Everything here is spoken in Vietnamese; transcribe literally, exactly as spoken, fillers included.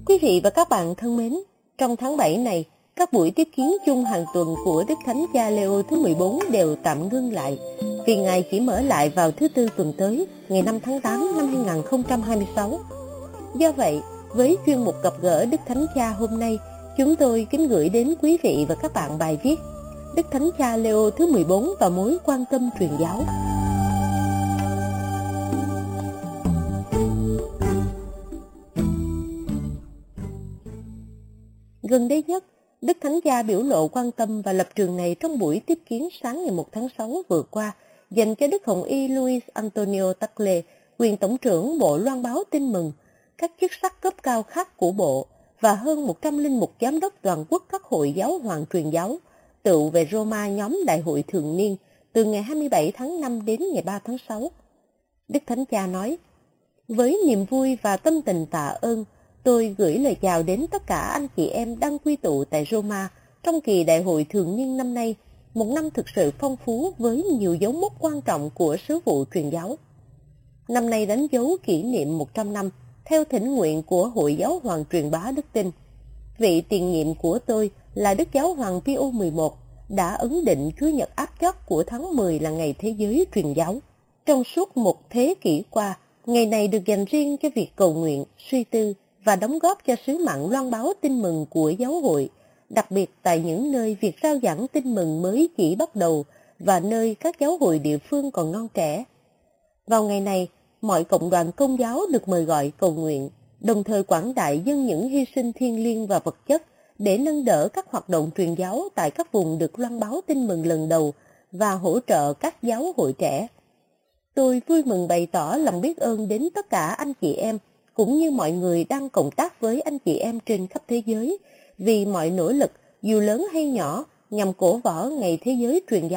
Quý vị và các bạn thân mến, trong tháng bảy này, các buổi tiếp kiến chung hàng tuần của Đức Thánh Cha Leo thứ mười bốn đều tạm ngưng lại, vì Ngài chỉ mở lại vào thứ Tư tuần tới, ngày năm tháng tám năm hai nghìn không trăm hai mươi sáu. Do vậy, với chuyên mục gặp gỡ Đức Thánh Cha hôm nay, chúng tôi kính gửi đến quý vị và các bạn bài viết Đức Thánh Cha Leo thứ mười bốn và mối quan tâm truyền giáo. Gần đây nhất, Đức Thánh Cha biểu lộ quan tâm và lập trường này trong buổi tiếp kiến sáng ngày một tháng sáu vừa qua dành cho Đức Hồng Y Luis Antonio Tagle, quyền Tổng trưởng Bộ Loan báo Tin mừng, các chức sắc cấp cao khác của Bộ và hơn một trăm linh mục giám đốc toàn quốc các hội giáo hoàng truyền giáo, tựu về Roma nhóm đại hội thường niên từ ngày hai mươi bảy tháng năm đến ngày ba tháng sáu. Đức Thánh Cha nói, với niềm vui và tâm tình tạ ơn, tôi gửi lời chào đến tất cả anh chị em đang quy tụ tại Roma trong kỳ đại hội thường niên năm nay, một năm thực sự phong phú với nhiều dấu mốc quan trọng của sứ vụ truyền giáo. Năm nay đánh dấu kỷ niệm một trăm năm theo thỉnh nguyện của Hội Giáo hoàng truyền bá đức tin. Vị tiền nhiệm của tôi là Đức Giáo hoàng Pio mười một đã ấn định Chủ nhật áp chót của tháng mười là ngày thế giới truyền giáo. Trong suốt một thế kỷ qua, ngày này được dành riêng cho việc cầu nguyện, suy tư và đóng góp cho sứ mạng loan báo tin mừng của giáo hội, đặc biệt tại những nơi việc rao giảng tin mừng mới chỉ bắt đầu và nơi các giáo hội địa phương còn non trẻ. Vào ngày này, mọi cộng đoàn Công giáo được mời gọi cầu nguyện, đồng thời quảng đại dâng những hy sinh thiêng liêng và vật chất để nâng đỡ các hoạt động truyền giáo tại các vùng được loan báo tin mừng lần đầu và hỗ trợ các giáo hội trẻ. Tôi vui mừng bày tỏ lòng biết ơn đến tất cả anh chị em, cũng như mọi người đang cộng tác với anh chị em trên khắp thế giới, vì mọi nỗ lực, dù lớn hay nhỏ, nhằm cổ võ ngày thế giới truyền giáo